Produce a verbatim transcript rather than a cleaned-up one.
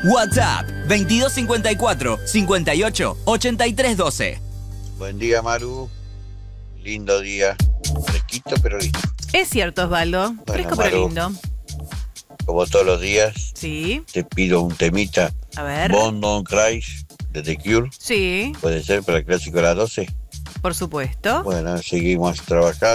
WhatsApp veintidós cincuenta y cuatro, cincuenta y ocho, ochenta y tres doce. Buen día, Maru. Lindo día. Fresquito, pero lindo. Es cierto, Osvaldo. Bueno, Fresco Maru, pero lindo. Como todos los días, Sí. te pido un temita. A ver. Born Don't Cry de The Cure. Sí, Puede ser para el clásico a las doce. por supuesto. Bueno, seguimos trabajando.